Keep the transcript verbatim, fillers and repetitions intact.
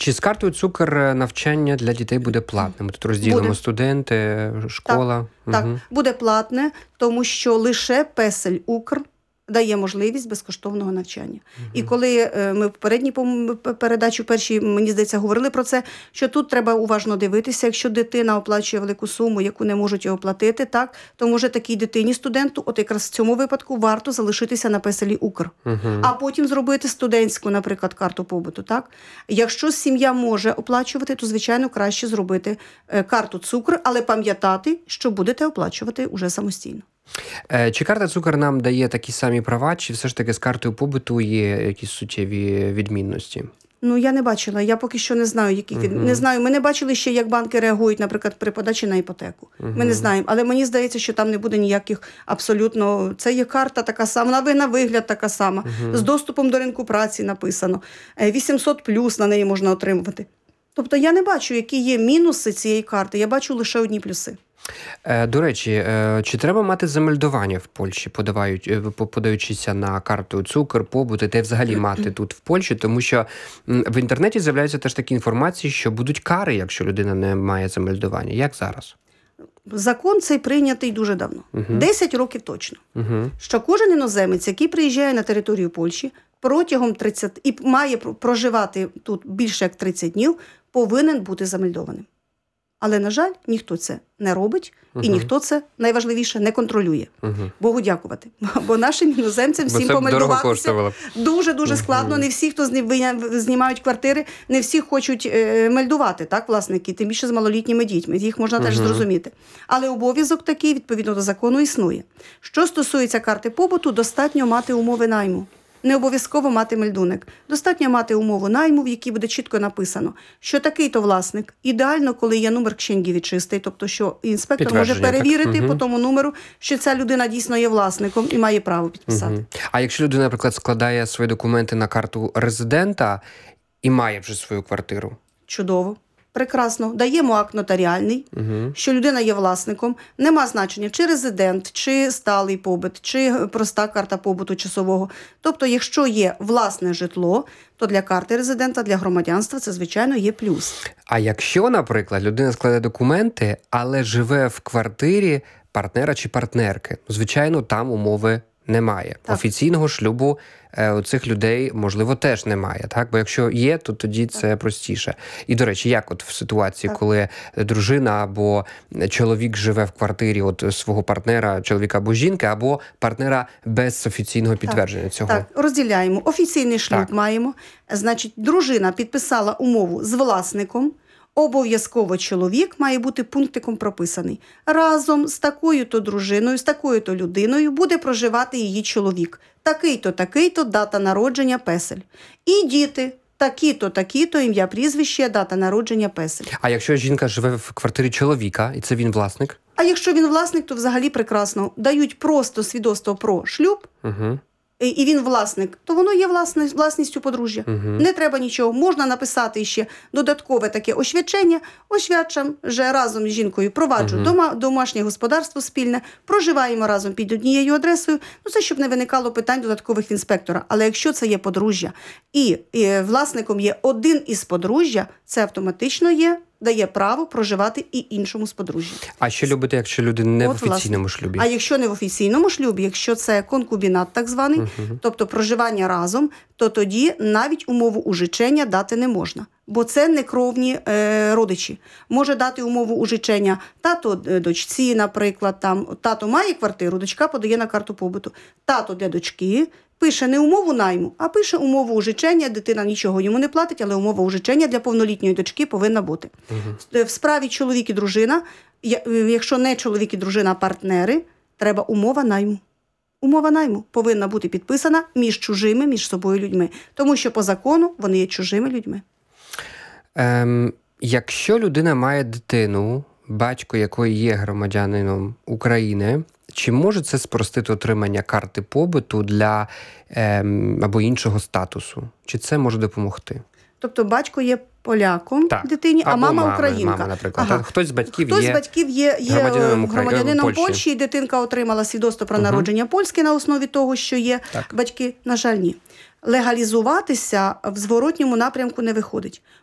Чи з картою цукор навчання для дітей буде платним? Тут розділимо Буде. студенти, школа. Так, так, Угу. буде платне, тому що лише Песель Укр дає можливість безкоштовного навчання. Угу. І коли е, ми в попередній по- передачі, першій, мені здається, говорили про це, що тут треба уважно дивитися, якщо дитина оплачує велику суму, яку не можуть його платити, так, то може такій дитині, студенту, от якраз в цьому випадку варто залишитися на Песелі Укр. Угу. А потім зробити студентську, наприклад, карту побуту. Так? Якщо сім'я може оплачувати, то, звичайно, краще зробити е, карту цукр, але пам'ятати, що будете оплачувати уже самостійно. Чи карта цукор нам дає такі самі права, чи все ж таки з картою побуту є якісь суттєві відмінності? Ну, я не бачила, я поки що не знаю, яких від... Мгм. не знаю. Ми не бачили ще, як банки реагують, наприклад, при подачі на іпотеку. Ми не знаємо, але мені здається, що там не буде ніяких абсолютно. Це є карта така сама, вона на вигляд така сама, з доступом до ринку праці написано. Е, вісімсот плюс на неї можна отримувати. Тобто я не бачу, які є мінуси цієї карти, я бачу лише одні плюси. Е, До речі, е, чи треба мати замельдування в Польщі, подають, е, по- подаючися на карту цукор, побут, і те взагалі мати тут в Польщі? Тому що м, в інтернеті з'являються теж такі інформації, що будуть кари, якщо людина не має замельдування. Як зараз? Закон цей прийнятий дуже давно, Мгм. десять років точно. Угу. Що кожен іноземець, який приїжджає на територію Польщі, протягом тридцяти і має про- проживати тут більше як тридцять днів, повинен бути замельдованим. Але, на жаль, ніхто це не робить, і Мгм. ніхто це, найважливіше, не контролює. Угу. Богу дякувати. Бо нашим іноземцям всім помельдуватися дуже-дуже складно. Мгм. Не всі, хто зні- виня- знімають квартири, не всі хочуть е, мельдувати, так, власники, тим більше з малолітніми дітьми. Їх можна теж Мгм. зрозуміти. Але обов'язок такий, відповідно до закону, існує. Що стосується карти побуту, достатньо мати умови найму. Не обов'язково мати мельдуник. Достатньо мати умову найму, в якій буде чітко написано, що такий-то власник. Ідеально, коли є номер кишеньки чистий, тобто що інспектор може Підтвердження, так? перевірити Мгм. по тому номеру, що ця людина дійсно є власником і має право підписати. Угу. А якщо людина, наприклад, складає свої документи на карту резидента і має вже свою квартиру? Чудово. Прекрасно. Даємо акт нотаріальний, Угу. що людина є власником. Нема значення, чи резидент, чи сталий побит, чи проста карта побуту часового. Тобто, якщо є власне житло, то для карти резидента, для громадянства це, звичайно, є плюс. А якщо, наприклад, людина складе документи, але живе в квартирі партнера чи партнерки, звичайно, там умови немає. Так. Офіційного шлюбу е, у цих людей, можливо, теж немає. Так? Бо якщо є, то тоді це простіше. І, до речі, як от в ситуації, Так. коли дружина або чоловік живе в квартирі от свого партнера, чоловіка або жінки, або партнера без офіційного підтвердження цього? Так, розділяємо. Офіційний шлюб Так. маємо. Значить, дружина підписала умову з власником. Обов'язково чоловік має бути пунктиком прописаний. Разом з такою-то дружиною, з такою-то людиною буде проживати її чоловік. Такий-то, такий-то, дата народження, песель. І діти. Такі-то, такі-то, ім'я, прізвище, дата народження, песель. А якщо жінка живе в квартирі чоловіка, і це він власник? А якщо він власник, то взагалі прекрасно. Дають просто свідоцтво про шлюб, Угу. і і він власник, то воно є власне, власністю подружжя. Мгм. Не треба нічого. Можна написати ще додаткове таке освячення. Освячам, вже разом з жінкою проваджу Мгм. дома, домашнє господарство спільне, проживаємо разом під однією адресою. Ну, це щоб не виникало питань додаткових інспектора. Але якщо це є подружжя, і, і власником є один із подружжя, це автоматично є, дає право проживати і іншому з подружжя. А що любите, якщо люди не От, в офіційному шлюбі? А якщо не в офіційному шлюбі, якщо це конкубінат так званий, Мгм. тобто проживання разом, то тоді навіть умову ужичення дати не можна. Бо це не кровні е, родичі. Може дати умову ужичення тато е, дочці, наприклад. Там, тато має квартиру, дочка подає на карту побуту. Тато для дочки пише не умову найму, а пише умову ужичення. Дитина нічого йому не платить, але умова ужичення для повнолітньої дочки повинна бути. Мгм. В справі чоловік і дружина, я- якщо не чоловік і дружина, а партнери, треба умова найму. Умова найму повинна бути підписана між чужими, між собою людьми. Тому що по закону вони є чужими людьми. Ем, якщо людина має дитину, батько якої є громадянином України, чи може це спростити отримання карти побуту для ем, або іншого статусу? Чи це може допомогти? Тобто батько є поляком Так. дитині, а Або мама мами, українка. мама, наприклад. Ага. Та хтось з батьків Хтось є з батьків є, є громадянином е, Украї- громадянином Польщі. Польщі, і дитинка отримала свідоцтво про Мгм. народження польське на основі того, що є. Так. Батьки, на жаль, ні. Легалізуватися в зворотньому напрямку не виходить.